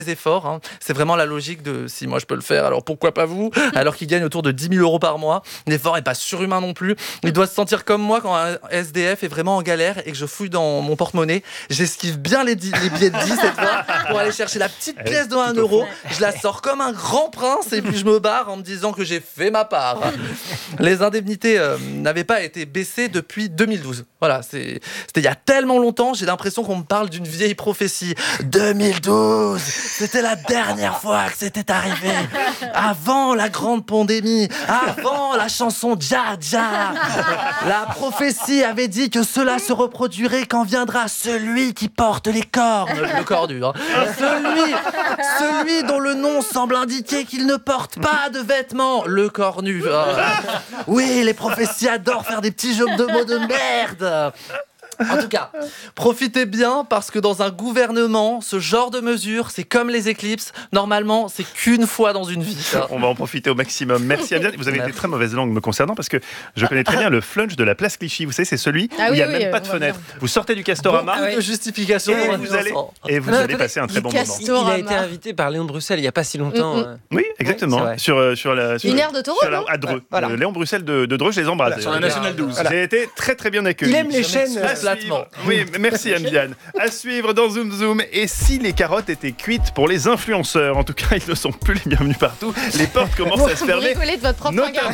efforts. Hein. C'est vraiment la logique de si moi je peux le faire, alors pourquoi pas vous ? Alors qu'il gagne autour de 10 000 € par mois. L'effort n'est pas surhumain non plus. Il doit se sentir comme moi quand un SDF est vraiment en galère et que je fouille dans mon porte-monnaie. J'esquive bien les billets de 10 cette fois pour aller chercher la petite pièce de 1 €. Je la sors comme un grand prince et puis je me barre en me disant que j'ai fait ma part. Les indemnités n'avaient pas été baissées depuis 2012. Voilà, c'était il y a tellement longtemps, j'ai l'impression qu'on me parle d'une vieille prophétie. 2012, c'était la dernière fois que c'était arrivé. Avant la grande pandémie, avant la chanson Dja Dja. La prophétie avait dit que cela se reproduirait quand viendra celui qui porte les cornes. Le cornu, hein. Celui dont le nom semble indiquer qu'il ne porte pas de vêtements. Le cornu. Oui, les prophéties adorent faire des petits jeux de mots de merde. En tout cas, profitez bien parce que dans un gouvernement, ce genre de mesures, c'est comme les éclipses. Normalement, c'est qu'une fois dans une vie. On va en profiter au maximum. Merci Amziane. Vous avez des très mauvaises langues me concernant parce que je connais très bien le flunch de la place Clichy. Vous savez, c'est celui où il n'y a même pas de fenêtre. Vous sortez du Castorama. Beaucoup de justifications. Et vous allez passer un très bon moment. Il a été invité par Léon Bruxelles il n'y a pas si longtemps. Oui, exactement. Ouais, sur une aire de taureau, à Dreux. Voilà. Léon Bruxelles de Dreux, je les embrasse. Sur la Nationale 12. J'ai été très très bien accueilli. Il aime les chaînes. Oui, merci Amziane. À suivre dans Zoom Zoom. Et si les carottes étaient cuites pour les influenceurs ? En tout cas, ils ne sont plus les bienvenus partout. Les portes commencent à se fermer. Bricolez de votre propre regard.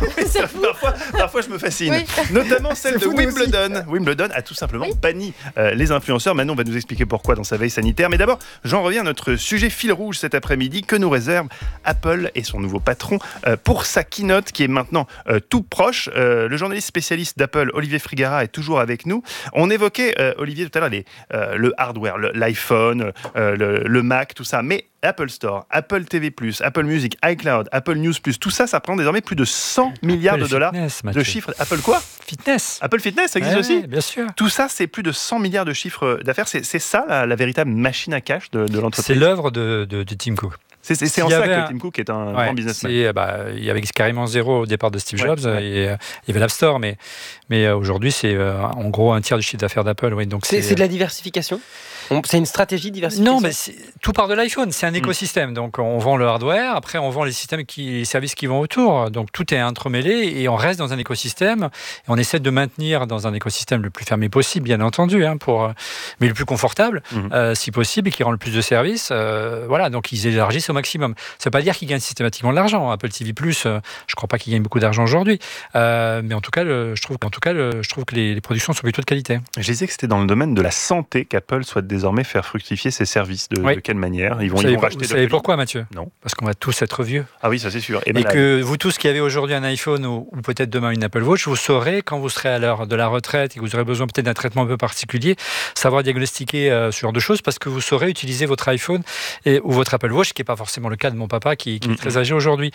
Parfois, je me fascine. Oui. Notamment celle de Wimbledon. Wimbledon a tout simplement banni les influenceurs. Manon va nous expliquer pourquoi dans sa veille sanitaire. Mais d'abord, j'en reviens à notre sujet fil rouge cet après-midi. Que nous réserve Apple et son nouveau patron pour sa keynote qui est maintenant tout proche. Le journaliste spécialiste d'Apple, Olivier Frigara, est toujours avec nous. On évoquait, Olivier, tout à l'heure, le hardware, l'iPhone, le Mac, tout ça. Mais Apple Store, Apple TV+, Apple Music, iCloud, Apple News+, tout ça, ça prend désormais plus de 100 milliards de dollars de chiffres. Apple quoi ? Fitness. Apple Fitness, ça existe aussi ? Bien sûr. Tout ça, c'est plus de 100 milliards de chiffres d'affaires. C'est ça la véritable machine à cash de l'entreprise. C'est l'œuvre de Tim Cook. C'est en ça que Tim Cook est un grand businessman. Il y avait carrément zéro au départ de Steve Jobs. Et, il y avait l'App Store, mais aujourd'hui, c'est en gros un tiers du chiffre d'affaires d'Apple. Oui, donc c'est de la diversification ? C'est une stratégie de diversification ? Non, mais tout part de l'iPhone. C'est un écosystème. Donc, on vend le hardware. Après, on vend les services qui vont autour. Donc, tout est entremêlé et on reste dans un écosystème. Et on essaie de maintenir dans un écosystème le plus fermé possible, bien entendu, mais le plus confortable, si possible, et qui rend le plus de services. Voilà, donc ils élargissent au maximum. Ça ne veut pas dire qu'ils gagnent systématiquement de l'argent. Apple TV+, je ne crois pas qu'ils gagnent beaucoup d'argent aujourd'hui. Mais en tout cas, je trouve que les productions sont plutôt de qualité. Je disais que c'était dans le domaine de la santé qu'Apple souhaite désormais faire fructifier ses services. De quelle manière ils vont racheter. Vous savez pourquoi, Mathieu ? Non. Parce qu'on va tous être vieux. Ah oui, ça c'est sûr. Et que vous tous qui avez aujourd'hui un iPhone ou peut-être demain une Apple Watch, vous saurez quand vous serez à l'heure de la retraite et que vous aurez besoin peut-être d'un traitement un peu particulier, savoir diagnostiquer ce genre de choses parce que vous saurez utiliser votre iPhone ou votre Apple Watch, ce qui n'est pas forcément le cas de mon papa qui est très âgé aujourd'hui.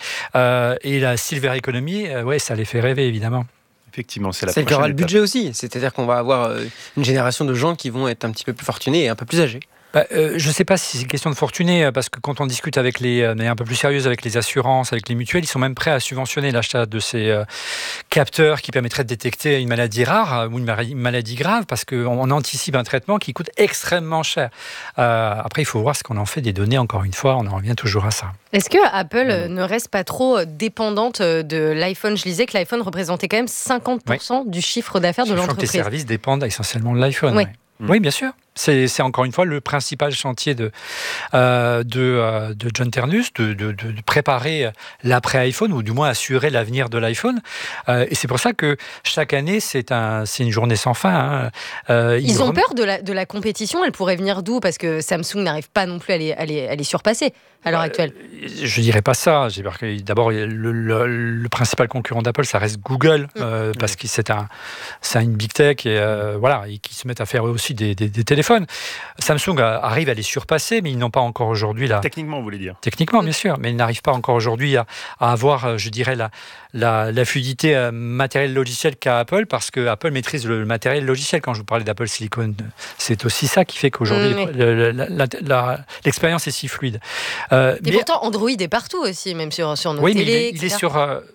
Et la Silver Economy, ça les fait rêver évidemment. Effectivement, c'est la prochaine étape. C'est qu'il y aura le budget aussi. C'est-à-dire qu'on va avoir une génération de gens qui vont être un petit peu plus fortunés et un peu plus âgés. Je ne sais pas si c'est une question de fortuné, parce que quand on discute avec mais un peu plus sérieuse avec les assurances, avec les mutuelles, ils sont même prêts à subventionner l'achat de ces capteurs qui permettraient de détecter une maladie rare ou une maladie grave, parce qu'on anticipe un traitement qui coûte extrêmement cher. Après, il faut voir ce qu'on en fait des données, encore une fois, on en revient toujours à ça. Est-ce que Apple ne reste pas trop dépendante de l'iPhone ? Je lisais que l'iPhone représentait quand même 50% du chiffre d'affaires de l'entreprise. Les services dépendent essentiellement de l'iPhone. Oui. Oui, bien sûr. C'est encore une fois le principal chantier de John Ternus, de préparer l'après-iPhone, ou du moins assurer l'avenir de l'iPhone. Et c'est pour ça que chaque année, c'est une journée sans fin. Ils ont peur de la compétition. Elle pourrait venir d'où ? Parce que Samsung n'arrive pas non plus à les surpasser à l'heure actuelle. Je ne dirais pas ça. D'abord, le principal concurrent d'Apple, ça reste Google, parce que c'est une big tech et qui se mettent à faire aussi des téléphones. Samsung arrive à les surpasser, mais ils n'ont pas encore aujourd'hui Techniquement, vous voulez dire ? Techniquement, bien sûr, mais ils n'arrivent pas encore aujourd'hui à avoir, je dirais, la fluidité matériel logiciel qu'a Apple, parce que Apple maîtrise le matériel logiciel. Quand je vous parlais d'Apple Silicon, c'est aussi ça qui fait qu'aujourd'hui l'expérience est si fluide. Et pourtant, Android est partout aussi, même sur nos télés. Mais il est sur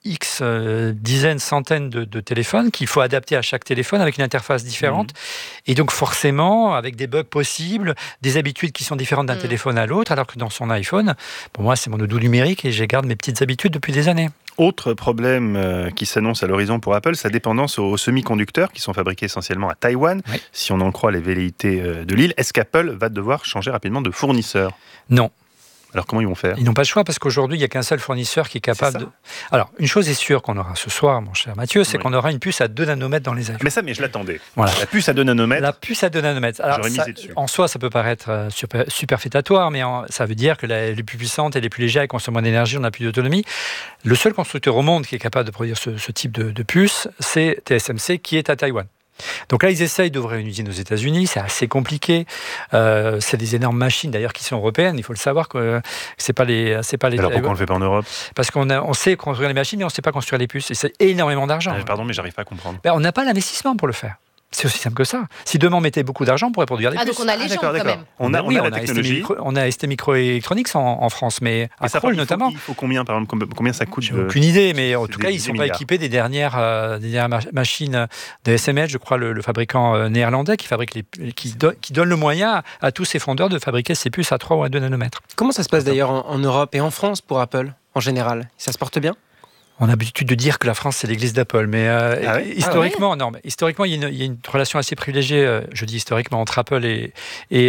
X dizaines, centaines de téléphones qu'il faut adapter à chaque téléphone avec une interface différente. Et donc forcément, avec des bugs possibles, des habitudes qui sont différentes d'un téléphone à l'autre, alors que dans son iPhone, pour moi, c'est mon doudou numérique et je garde mes petites habitudes depuis des années. Autre problème qui s'annonce à l'horizon pour Apple, sa dépendance aux semi-conducteurs qui sont fabriqués essentiellement à Taïwan. Oui. Si on en croit les velléités de l'île, est-ce qu'Apple va devoir changer rapidement de fournisseur ? Non. Alors comment ils vont faire ? Ils n'ont pas le choix parce qu'aujourd'hui, il n'y a qu'un seul fournisseur qui est capable de... Alors, une chose est sûre qu'on aura ce soir, mon cher Mathieu, c'est qu'on aura une puce à 2 nanomètres dans les iPhones. Mais je l'attendais. Voilà. La puce à 2 nanomètres. La puce à 2 nanomètres. Alors, j'aurais misé dessus. En soi, ça peut paraître superfétatoire, mais ça veut dire que les plus puissantes et les plus légères, elles consomment moins d'énergie, on a plus d'autonomie. Le seul constructeur au monde qui est capable de produire ce type de puce, c'est TSMC qui est à Taïwan. Donc là, ils essayent d'ouvrir une usine aux États-Unis, c'est assez compliqué. C'est des énormes machines d'ailleurs qui sont européennes. Il faut le savoir que c'est pas les. Alors pourquoi on le fait pas en Europe ? Parce qu'on sait construire les machines, mais on ne sait pas construire les puces. Et c'est énormément d'argent. Pardon, mais j'arrive pas à comprendre. On n'a pas l'investissement pour le faire. C'est aussi simple que ça. Si demain on mettait beaucoup d'argent, on pourrait produire des puces. Donc on a les gens quand même. On a la technologie. On a ST Microelectronics en France, mais à Crolles notamment. Il faut combien, par exemple, combien ça coûte ? J'ai aucune idée, mais en tout cas, ils ne sont pas équipés des dernières machines de SMH, je crois, le fabricant néerlandais qui donne le moyen à tous ces fondeurs de fabriquer ces puces à 3 ou à 2 nanomètres. Comment ça se passe d'ailleurs en Europe et en France pour Apple, en général ? Ça se porte bien ? On a l'habitude de dire que la France, c'est l'église d'Apple, mais historiquement, il y a une relation assez privilégiée, je dis historiquement, entre Apple et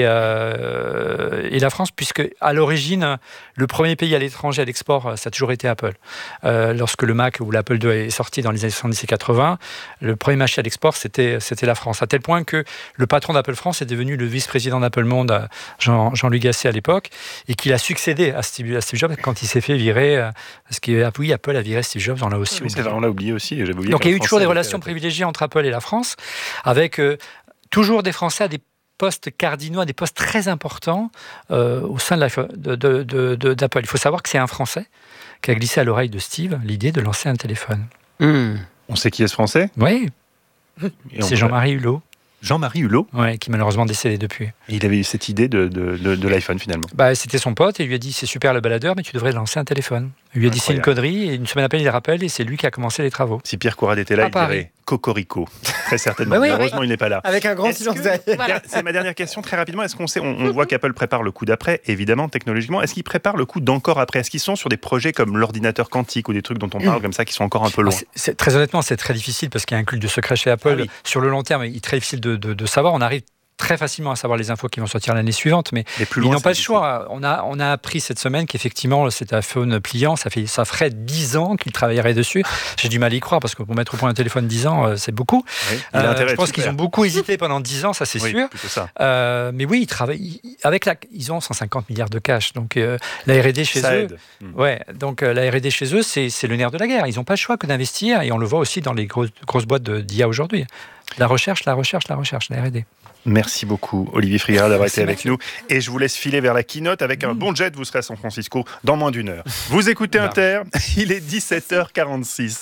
la France, puisque à l'origine, le premier pays à l'étranger à l'export, ça a toujours été Apple. Lorsque le Mac ou l'Apple II est sorti dans les années 70 et 80, le premier marché à l'export, c'était la France. À tel point que le patron d'Apple France est devenu le vice-président d'Apple Monde, Jean-Louis Gasset à l'époque, et qu'il a succédé à Steve Jobs quand il s'est fait virer, parce que oui, Apple a viré Steve Jobs, on l'a aussi oublié. On l'a oublié aussi. Donc il y a eu toujours des relations privilégiées entre Apple et la France, avec toujours des Français à des postes cardinaux, à des postes très importants au sein d'Apple. Il faut savoir que c'est un Français qui a glissé à l'oreille de Steve l'idée de lancer un téléphone. On sait qui est ce Français ? Oui, c'est Jean-Marie Hulot. Jean-Marie Hulot, qui malheureusement décédé depuis. Et il avait eu cette idée de l'iPhone finalement. C'était son pote et il lui a dit c'est super le baladeur, mais tu devrais lancer un téléphone. Il lui a dit c'est une connerie et une semaine après il le rappelle et c'est lui qui a commencé les travaux. Si Pierre Courade était là, il dirait Cocorico, très certainement. Heureusement il n'est pas là. Avec un grand silence derrière. C'est ma dernière question très rapidement. Est-ce qu'on sait, on voit qu'Apple prépare le coup d'après, évidemment technologiquement. Est-ce qu'ils préparent le coup d'encore après ? Est-ce qu'ils sont sur des projets comme l'ordinateur quantique ou des trucs dont on parle comme ça qui sont encore un peu loin ? Très honnêtement, c'est très difficile parce qu'il y a un culte de secret chez Apple. Sur le long terme, il est très difficile de savoir. On arrive très facilement à savoir les infos qui vont sortir l'année suivante, mais ils n'ont pas le choix. On a appris cette semaine qu'effectivement cet iPhone pliant, ça ferait 10 ans qu'ils travailleraient dessus. J'ai du mal à y croire parce que pour mettre au point un téléphone 10 ans, c'est beaucoup. Oui, je pense qu'ils ont beaucoup hésité pendant 10 ans, ça c'est sûr. Ça. Mais oui, ils travaillent ils ont 150 milliards de cash, donc la R&D chez eux. Donc la R&D chez eux, c'est le nerf de la guerre. Ils n'ont pas le choix que d'investir, et on le voit aussi dans les grosses boîtes d'IA aujourd'hui. La recherche, la R&D. Merci beaucoup, Olivier Frigard, d'avoir été avec nous. Et je vous laisse filer vers la keynote avec un bon jet. Vous serez à San Francisco dans moins d'1 heure. Vous écoutez Inter, il est 17h46.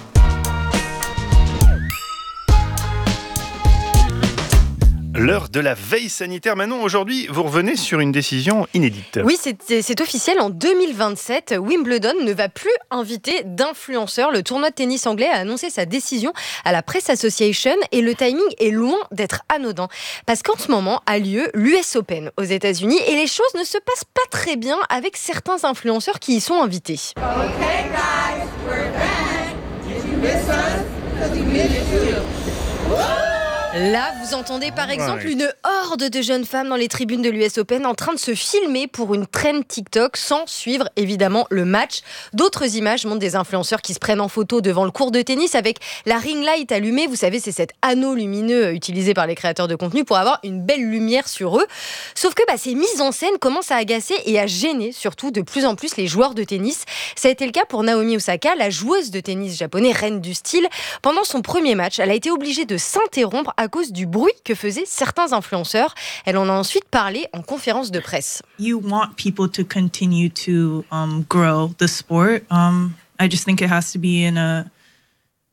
L'heure de la veille sanitaire. Manon, aujourd'hui, vous revenez sur une décision inédite. Oui, c'est officiel. En 2027, Wimbledon ne va plus inviter d'influenceurs. Le tournoi de tennis anglais a annoncé sa décision à la Press Association et le timing est loin d'être anodin. Parce qu'en ce moment a lieu l'US Open aux États-Unis et les choses ne se passent pas très bien avec certains influenceurs qui y sont invités. Okay, guys, we're back. Did you miss us? Because we missed you. Là, vous entendez par exemple une horde de jeunes femmes dans les tribunes de l'US Open en train de se filmer pour une trend TikTok sans suivre évidemment le match. D'autres images montrent des influenceurs qui se prennent en photo devant le court de tennis avec la ring light allumée. Vous savez, c'est cet anneau lumineux utilisé par les créateurs de contenu pour avoir une belle lumière sur eux. Sauf que ces mises en scène commencent à agacer et à gêner surtout de plus en plus les joueurs de tennis. Ça a été le cas pour Naomi Osaka, la joueuse de tennis japonais, reine du style. Pendant son premier match, elle a été obligée de s'interrompre à cause du bruit que faisaient certains influenceurs. Elle en a ensuite parlé en conférence de presse. You want people to continue to grow the sport. I just think it has to be in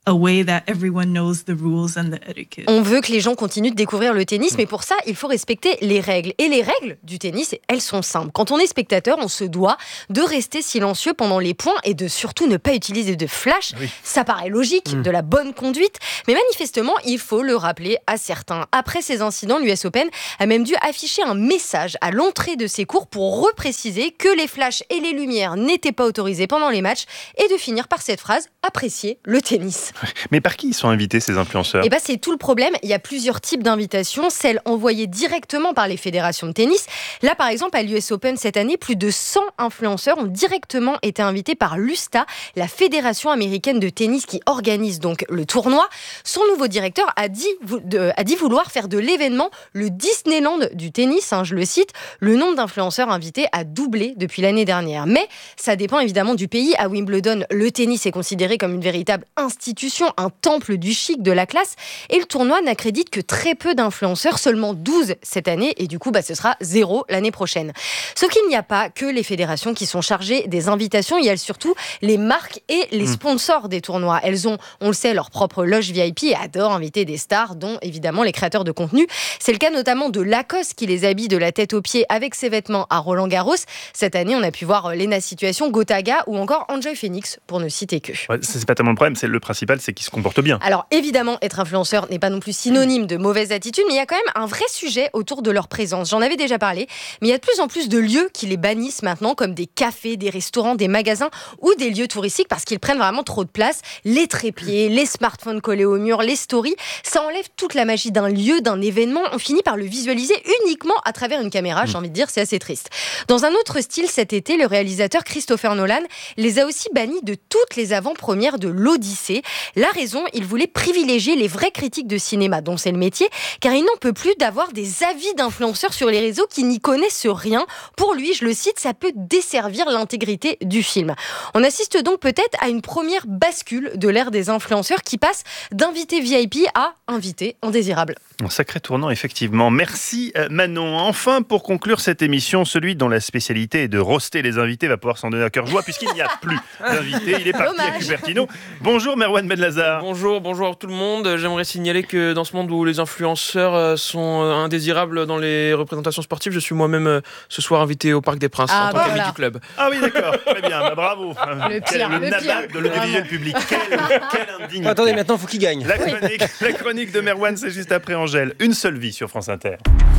a way that everyone knows the rules and the etiquette. On veut que les gens continuent de découvrir le tennis, mais pour ça, il faut respecter les règles. Et les règles du tennis, elles sont simples. Quand on est spectateur, on se doit de rester silencieux pendant les points et de surtout ne pas utiliser de flash. Oui. Ça paraît logique, de la bonne conduite, mais manifestement, il faut le rappeler à certains. Après ces incidents, l'US Open a même dû afficher un message à l'entrée de ses cours pour repréciser que les flashs et les lumières n'étaient pas autorisés pendant les matchs et de finir par cette phrase « apprécier le tennis ». Mais par qui ils sont invités, ces influenceurs? Et c'est tout le problème. Il y a plusieurs types d'invitations. Celles envoyées directement par les fédérations de tennis. Là, par exemple, à l'US Open cette année, plus de 100 influenceurs ont directement été invités par l'USTA, la fédération américaine de tennis qui organise donc le tournoi. Son nouveau directeur a dit vouloir faire de l'événement le Disneyland du tennis. Je le cite, le nombre d'influenceurs invités a doublé depuis l'année dernière. Mais ça dépend évidemment du pays. À Wimbledon, le tennis est considéré comme une véritable institution, un temple du chic, de la classe, et le tournoi n'accrédite que très peu d'influenceurs, seulement 12 cette année, et du coup ce sera 0 l'année prochaine. Sauf qu'il n'y a pas que les fédérations qui sont chargées des invitations, il y a surtout les marques et les sponsors des tournois. Elles ont, on le sait, leur propre loge VIP et adorent inviter des stars, dont évidemment les créateurs de contenu. C'est le cas notamment de Lacoste qui les habille de la tête aux pieds avec ses vêtements à Roland-Garros. Cette année, on a pu voir Lena Situation, Gotaga ou encore Enjoy Phoenix, pour ne citer que. Ouais, c'est pas tellement le problème, c'est le principal, c'est qu'ils se comportent bien. Alors évidemment, être influenceur n'est pas non plus synonyme de mauvaise attitude, mais il y a quand même un vrai sujet autour de leur présence. J'en avais déjà parlé, mais il y a de plus en plus de lieux qui les bannissent maintenant, comme des cafés, des restaurants, des magasins ou des lieux touristiques, parce qu'ils prennent vraiment trop de place. Les trépieds, les smartphones collés au mur, les stories, ça enlève toute la magie d'un lieu, d'un événement. On finit par le visualiser uniquement à travers une caméra. J'ai envie de dire, c'est assez triste. Dans un autre style, cet été, le réalisateur Christopher Nolan les a aussi bannis de toutes les avant-premières de l'Odyssée. La raison, il voulait privilégier les vrais critiques de cinéma, dont c'est le métier, car il n'en peut plus d'avoir des avis d'influenceurs sur les réseaux qui n'y connaissent rien. Pour lui, je le cite, ça peut desservir l'intégrité du film. On assiste donc peut-être à une première bascule de l'ère des influenceurs qui passe d'invité VIP à invité indésirable. Un sacré tournant, effectivement. Merci Manon. Enfin, pour conclure cette émission, celui dont la spécialité est de roaster les invités va pouvoir s'en donner à cœur joie puisqu'il n'y a plus d'invités. Il est parti à Cupertino. Bonjour Merwan Benlazar. Bonjour tout le monde. J'aimerais signaler que dans ce monde où les influenceurs sont indésirables dans les représentations sportives, je suis moi-même ce soir invité au Parc des Princes en tant qu'ami du club. Ah oui, d'accord. Très bien. Bravo. Le nabat de l'audiovisuel public. Quelle indignité. Attendez, maintenant, il faut qu'il gagne. La chronique de Merwan, c'est juste après Angèle. Une seule vie sur France Inter.